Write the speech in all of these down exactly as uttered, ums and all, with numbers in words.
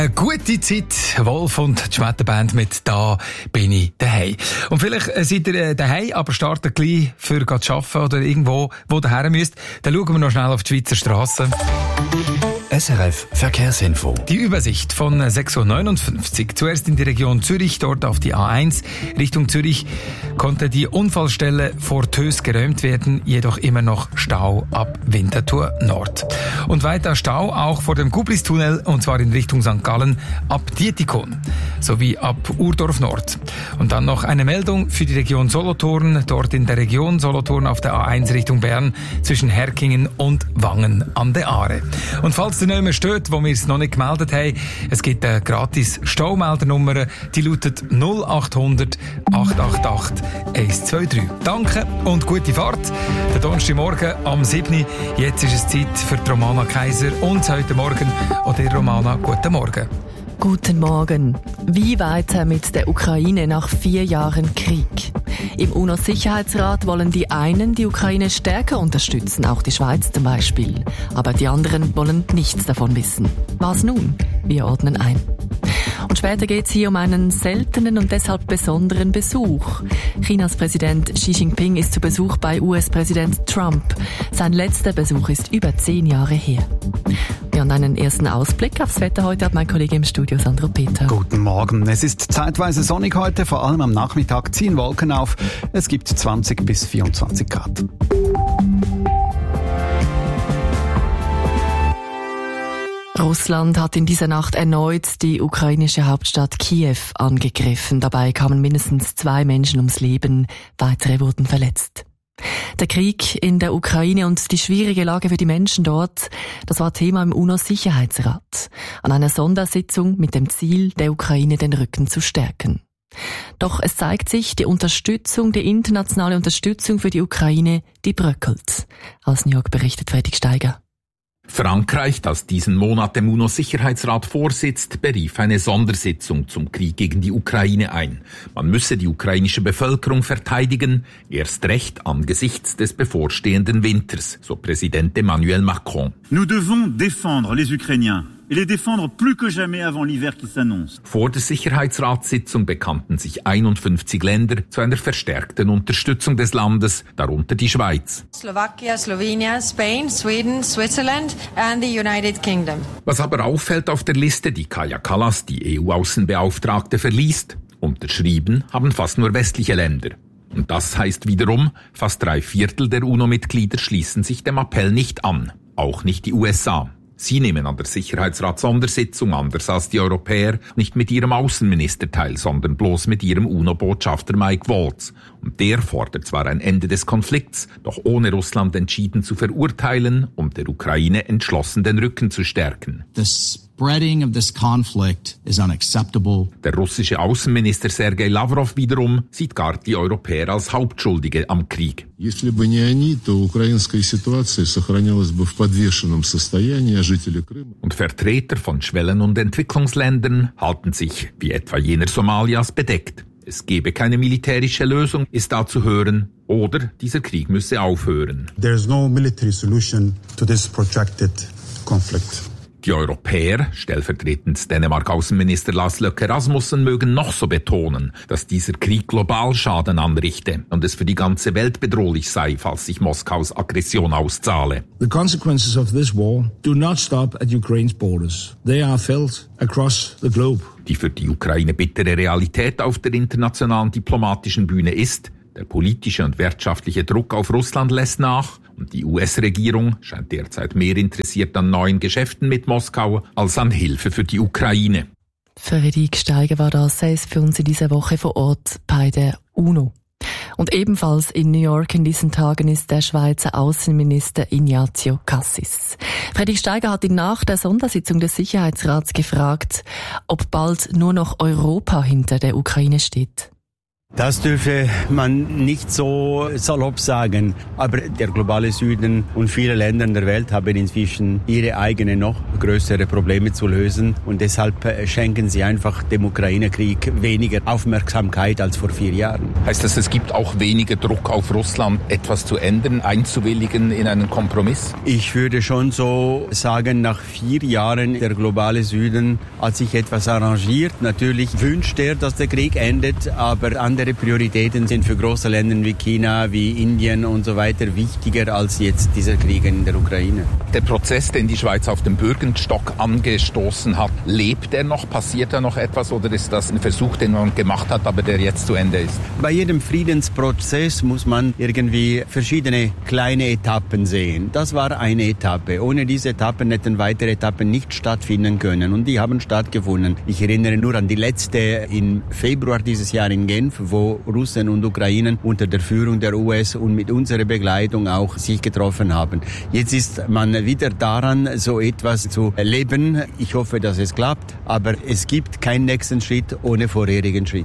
Eine gute Zeit, Wolf und die Schmetterband mit «Da bin ich daheim». Und vielleicht seid ihr daheim, aber startet gleich für zu arbeiten oder irgendwo, wo ihr her müsst. Dann schauen wir noch schnell auf die Schweizer Strassen. S R F Verkehrsinfo. Die Übersicht von sechs Uhr neunundfünfzig. Zuerst in die Region Zürich, dort auf die A eins. Richtung Zürich konnte die Unfallstelle vor Tös geräumt werden, jedoch immer noch Stau ab Winterthur Nord. Und weiter Stau auch vor dem Gublistunnel, und zwar in Richtung Sankt Gallen ab Dietikon sowie ab Urdorf Nord. Und dann noch eine Meldung für die Region Solothurn, dort in der Region Solothurn auf der A eins Richtung Bern zwischen Herkingen und Wangen an der Aare. Und falls ihr nicht mehr steht, wo wir es noch nicht gemeldet haben, es gibt eine gratis Staumeldernummer, die lautet null acht hundert acht acht acht eins zwei drei. Danke und gute Fahrt. Der Donnerstagmorgen am siebten. Jetzt ist es Zeit für die Romana Kaiser und heute Morgen oder Romana, guten Morgen. Guten Morgen. Wie weiter mit der Ukraine nach vier Jahren Krieg? Im UNO-Sicherheitsrat wollen die einen die Ukraine stärker unterstützen, auch die Schweiz zum Beispiel. Aber die anderen wollen nichts davon wissen. Was nun? Wir ordnen ein. Und später geht es hier um einen seltenen und deshalb besonderen Besuch. Chinas Präsident Xi Jinping ist zu Besuch bei U S-Präsident Trump. Sein letzter Besuch ist über zehn Jahre her. Ja, und einen ersten Ausblick aufs Wetter heute hat mein Kollege im Studio, Sandro Peter. Guten Morgen. Es ist zeitweise sonnig heute, vor allem am Nachmittag ziehen Wolken auf. Es gibt zwanzig bis vierundzwanzig Grad. Russland hat in dieser Nacht erneut die ukrainische Hauptstadt Kiew angegriffen. Dabei kamen mindestens zwei Menschen ums Leben, weitere wurden verletzt. Der Krieg in der Ukraine und die schwierige Lage für die Menschen dort, das war Thema im UNO-Sicherheitsrat. An einer Sondersitzung mit dem Ziel, der Ukraine den Rücken zu stärken. Doch es zeigt sich, die Unterstützung, die internationale Unterstützung für die Ukraine, die bröckelt. Aus New York berichtet Fredrik Steiger. Frankreich, das diesen Monat dem UNO-Sicherheitsrat vorsitzt, berief eine Sondersitzung zum Krieg gegen die Ukraine ein. Man müsse die ukrainische Bevölkerung verteidigen, erst recht angesichts des bevorstehenden Winters, so Präsident Emmanuel Macron. Nous devons défendre les Ukrainiens. Et les défendre plus que jamais avant l'hiver qui s'annonce. Vor der Sicherheitsratssitzung bekannten sich einundfünfzig Länder zu einer verstärkten Unterstützung des Landes, darunter die Schweiz. Slovakia, Slovenia, Spain, Sweden, Switzerland and the United Kingdom. Was aber auffällt auf der Liste, die Kaja Kallas, die E U-Außenbeauftragte, verliest, unterschrieben haben fast nur westliche Länder. Und das heißt wiederum, fast drei Viertel der UNO-Mitglieder schließen sich dem Appell nicht an, auch nicht die U S A. Sie nehmen an der Sicherheitsrat-Sondersitzung, anders als die Europäer, nicht mit ihrem Außenminister teil, sondern bloß mit ihrem UNO-Botschafter Mike Waltz. Und der fordert zwar ein Ende des Konflikts, doch ohne Russland entschieden zu verurteilen, um der Ukraine entschlossen den Rücken zu stärken. The spreading of this conflict is unacceptable. Der russische Außenminister Sergei Lavrov wiederum sieht gar die Europäer als Hauptschuldige am Krieg. Если бы не они, то украинская ситуация сохранялась бы в подвешенном состоянии, а жители Крыма. Und Vertreter von Schwellen- und Entwicklungsländern halten sich, wie etwa jener Somalias, bedeckt. Es gebe keine militärische Lösung, ist da zu hören, oder dieser Krieg müsse aufhören. There is no military solution to this protracted conflict. Die Europäer, stellvertretend Dänemark-Außenminister Lars Løkke Rasmussen, mögen noch so betonen, dass dieser Krieg global Schaden anrichte und es für die ganze Welt bedrohlich sei, falls sich Moskaus Aggression auszahle. The consequences of this war do not stop at Ukraine's borders. They are felt across the globe. Die für die Ukraine bittere Realität auf der internationalen diplomatischen Bühne ist, der politische und wirtschaftliche Druck auf Russland lässt nach und die U S-Regierung scheint derzeit mehr interessiert an neuen Geschäften mit Moskau als an Hilfe für die Ukraine. Fredrik Steiger war das, er ist für uns in dieser Woche vor Ort bei der UNO. Und ebenfalls in New York in diesen Tagen ist der Schweizer Außenminister Ignazio Cassis. Fredrik Steiger hat ihn nach der Sondersitzung des Sicherheitsrats gefragt, ob bald nur noch Europa hinter der Ukraine steht. Das dürfe man nicht so salopp sagen. Aber der globale Süden und viele Länder in der Welt haben inzwischen ihre eigenen noch größere Probleme zu lösen. Und deshalb schenken sie einfach dem Ukraine-Krieg weniger Aufmerksamkeit als vor vier Jahren. Heißt das, es gibt auch weniger Druck auf Russland, etwas zu ändern, einzuwilligen in einen Kompromiss? Ich würde schon so sagen, nach vier Jahren der globale Süden hat sich etwas arrangiert. Natürlich wünscht er, dass der Krieg endet, aber andere Prioritäten sind für große Länder wie China, wie Indien und so weiter wichtiger als jetzt dieser Krieg in der Ukraine. Der Prozess, den die Schweiz auf dem Bürgerstock angestoßen hat, lebt er noch? Passiert da noch etwas oder ist das ein Versuch, den man gemacht hat, aber der jetzt zu Ende ist? Bei jedem Friedensprozess muss man irgendwie verschiedene kleine Etappen sehen. Das war eine Etappe. Ohne diese Etappen hätten weitere Etappen nicht stattfinden können und die haben stattgefunden. Ich erinnere nur an die letzte im Februar dieses Jahr in Genf, wo Russen und Ukrainen unter der Führung der U S und mit unserer Begleitung auch sich getroffen haben. Jetzt ist man wieder daran, so etwas zu erleben. Ich hoffe, dass es klappt, aber es gibt keinen nächsten Schritt ohne vorherigen Schritt.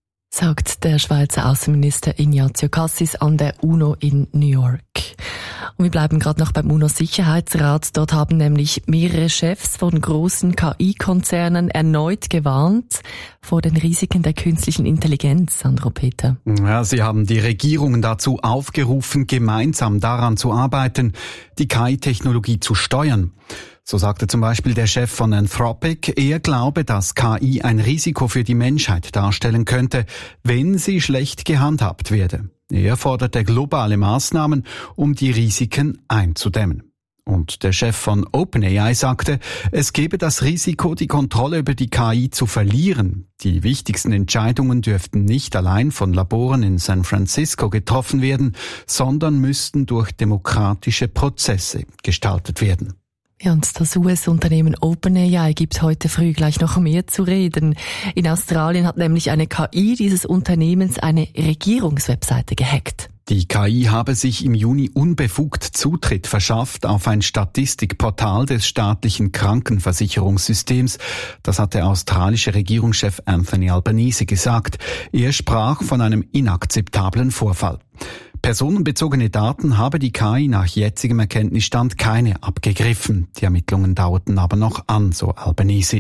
Sagt der Schweizer Außenminister Ignazio Cassis an der UNO in New York. Und wir bleiben gerade noch beim UNO-Sicherheitsrat. Dort haben nämlich mehrere Chefs von großen K I-Konzernen erneut gewarnt vor den Risiken der künstlichen Intelligenz, Sandro Peter. Ja, sie haben die Regierungen dazu aufgerufen, gemeinsam daran zu arbeiten, die K I-Technologie zu steuern. So sagte zum Beispiel der Chef von Anthropic, er glaube, dass K I ein Risiko für die Menschheit darstellen könnte, wenn sie schlecht gehandhabt werde. Er forderte globale Maßnahmen, um die Risiken einzudämmen. Und der Chef von OpenAI sagte, es gebe das Risiko, die Kontrolle über die K I zu verlieren. Die wichtigsten Entscheidungen dürften nicht allein von Laboren in San Francisco getroffen werden, sondern müssten durch demokratische Prozesse gestaltet werden. Ja, und das U S-Unternehmen OpenAI gibt heute früh gleich noch mehr zu reden. In Australien hat nämlich eine K I dieses Unternehmens eine Regierungswebseite gehackt. Die K I habe sich im Juni unbefugt Zutritt verschafft auf ein Statistikportal des staatlichen Krankenversicherungssystems. Das hat der australische Regierungschef Anthony Albanese gesagt. Er sprach von einem inakzeptablen Vorfall. Personenbezogene Daten habe die K I nach jetzigem Erkenntnisstand keine abgegriffen. Die Ermittlungen dauerten aber noch an, so Albanese.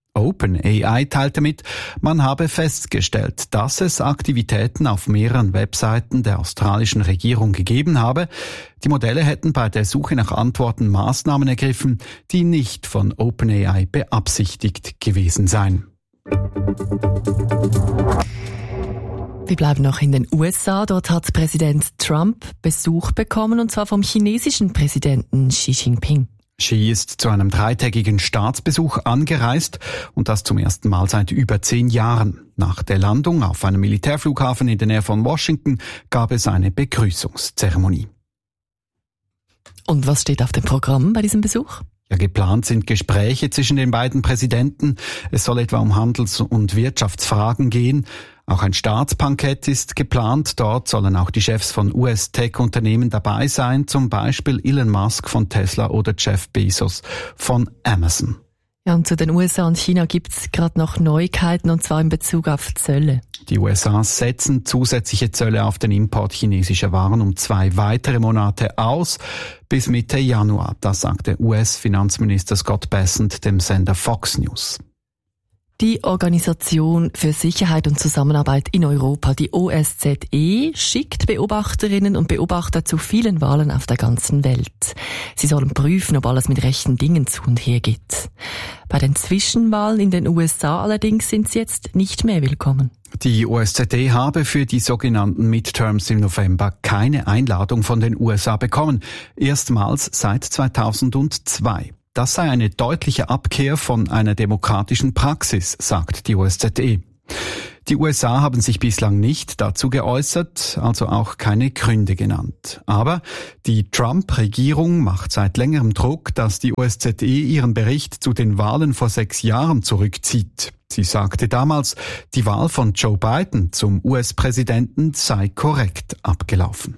OpenAI teilte mit, man habe festgestellt, dass es Aktivitäten auf mehreren Webseiten der australischen Regierung gegeben habe. Die Modelle hätten bei der Suche nach Antworten Maßnahmen ergriffen, die nicht von OpenAI beabsichtigt gewesen seien. Wir bleiben noch in den U S A. Dort hat Präsident Trump Besuch bekommen, und zwar vom chinesischen Präsidenten Xi Jinping. Xi ist zu einem dreitägigen Staatsbesuch angereist und das zum ersten Mal seit über zehn Jahren. Nach der Landung auf einem Militärflughafen in der Nähe von Washington gab es eine Begrüßungszeremonie. Und was steht auf dem Programm bei diesem Besuch? Ja, geplant sind Gespräche zwischen den beiden Präsidenten. Es soll etwa um Handels- und Wirtschaftsfragen gehen. Auch ein Staatsbankett ist geplant. Dort sollen auch die Chefs von U S-Tech-Unternehmen dabei sein, zum Beispiel Elon Musk von Tesla oder Jeff Bezos von Amazon. Ja, und zu den U S A und China gibt's gerade noch Neuigkeiten, und zwar in Bezug auf Zölle. Die U S A setzen zusätzliche Zölle auf den Import chinesischer Waren um zwei weitere Monate aus, bis Mitte Januar. Das sagte U S-Finanzminister Scott Bessent dem Sender Fox News. Die Organisation für Sicherheit und Zusammenarbeit in Europa, die O S Z E, schickt Beobachterinnen und Beobachter zu vielen Wahlen auf der ganzen Welt. Sie sollen prüfen, ob alles mit rechten Dingen zu und her geht. Bei den Zwischenwahlen in den U S A allerdings sind sie jetzt nicht mehr willkommen. Die O S Z E habe für die sogenannten Midterms im November keine Einladung von den U S A bekommen, erstmals seit zweitausendzwei. Das sei eine deutliche Abkehr von einer demokratischen Praxis, sagt die O S Z E. Die U S A haben sich bislang nicht dazu geäußert, also auch keine Gründe genannt. Aber die Trump-Regierung macht seit längerem Druck, dass die O S Z E ihren Bericht zu den Wahlen vor sechs Jahren zurückzieht. Sie sagte damals, die Wahl von Joe Biden zum U S-Präsidenten sei korrekt abgelaufen.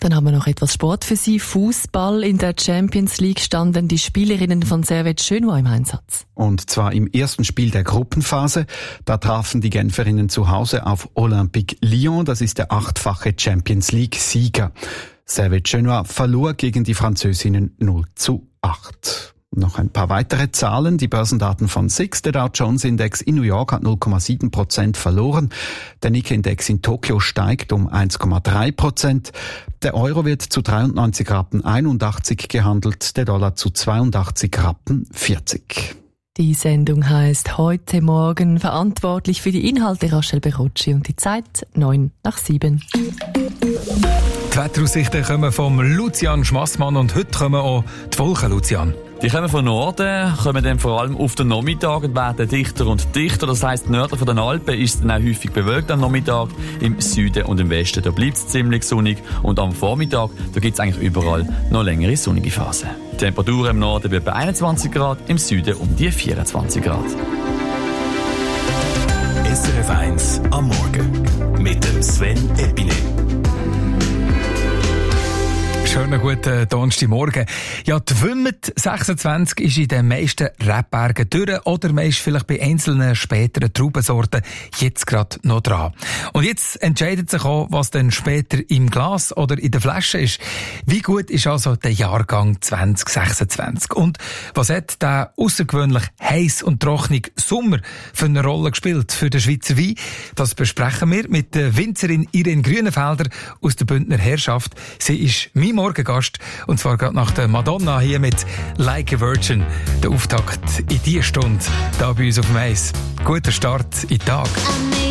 Dann haben wir noch etwas Sport für Sie. Fußball. In der Champions League standen die Spielerinnen von Servette Genua im Einsatz. Und zwar im ersten Spiel der Gruppenphase. Da trafen die Genferinnen zu Hause auf Olympique Lyon. Das ist der achtfache Champions League-Sieger. Servette Genua verlor gegen die Französinnen null zu acht. Noch ein paar weitere Zahlen. Die Börsendaten von S I X. Der Dow Jones Index in New York hat null Komma sieben Prozent verloren. Der Nikkei Index in Tokio steigt um eins Komma drei Prozent. Der Euro wird zu dreiundneunzig Rappen einundachtzig gehandelt, der Dollar zu zweiundachtzig Rappen vierzig. Die Sendung heisst «Heute Morgen». Verantwortlich für die Inhalte Rachel Berocci und die Zeit neun nach sieben. Die Wetteraussichten kommen vom Lucian Schmassmann und heute kommen auch die Wolken, Lucian. Die kommen von Norden, kommen dann vor allem auf den Nachmittag und werden dichter und dichter. Das heisst, nördlich von den Alpen ist es dann auch häufig bewölkt am Nachmittag. Im Süden und im Westen, da bleibt es ziemlich sonnig. Und am Vormittag, da gibt es eigentlich überall noch längere sonnige Phasen. Die Temperatur im Norden wird bei einundzwanzig Grad, im Süden um die vierundzwanzig Grad. S R F eins am Morgen mit dem Sven Epine. Schönen guten Donnerstagmorgen. Ja, die Wümmet sechsundzwanzig ist in den meisten Rebbergen durch oder man ist vielleicht bei einzelnen späteren Traubensorten jetzt gerade noch dran. Und jetzt entscheidet sich auch, was dann später im Glas oder in der Flasche ist. Wie gut ist also der Jahrgang zwanzig sechsundzwanzig? Und was hat der außergewöhnlich heiß und trockene Sommer für eine Rolle gespielt für den Schweizer Wein? Das besprechen wir mit der Winzerin Irene Grünenfelder aus der Bündner Herrschaft. Sie ist mein Morgengast, und zwar gerade nach der Madonna hier mit Like a Virgin. Der Auftakt in diese Stunde, da bei uns auf dem Eis. Guter Start in den Tag.